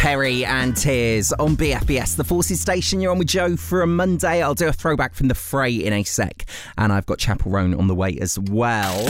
Perry and Tears on BFBS, the Forces Station. You're on with Joe for a Monday. I'll do a throwback from the Fray in a sec. And I've got Chapel Roan on the way as well.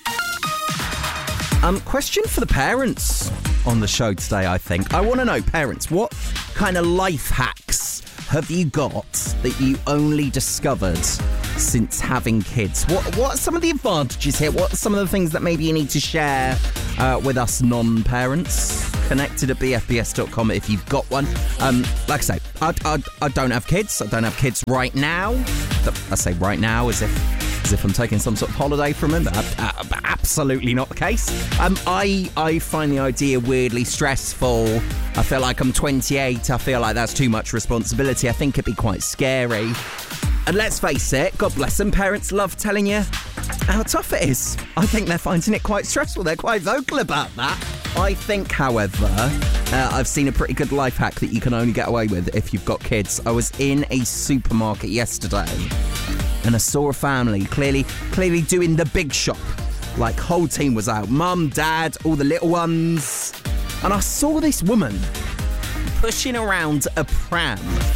Question for the parents on the show today, I think. I want to know, parents, what kind of life hacks have you got that you only discovered since having kids? What are some of the advantages here? What are some of the things that maybe you need to share with us non-parents? Connected at bfbs.com if you've got one. Like I say, I don't have kids. I don't have kids right now. I say right now as if I'm taking some sort of holiday from them. Absolutely not the case. I find the idea weirdly stressful. I feel like I'm 28. I feel like that's too much responsibility. I think it'd be quite scary. And let's face it, God bless them, parents love telling you how tough it is. I think they're finding it quite stressful. They're quite vocal about that. I think, however, I've seen a pretty good life hack that you can only get away with if you've got kids. I was in a supermarket yesterday and I saw a family clearly doing the big shop. Like, whole team was out. Mum, dad, all the little ones. And I saw this woman pushing around a pram.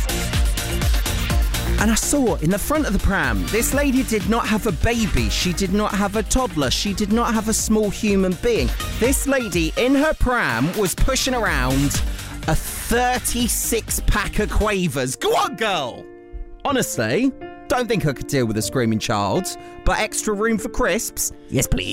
And I saw in the front of the pram, this lady did not have a baby. She did not have a toddler. She did not have a small human being. This lady in her pram was pushing around a 36-pack of Quavers. Go on, girl! Honestly, don't think I could deal with a screaming child, but extra room for crisps? Yes, please.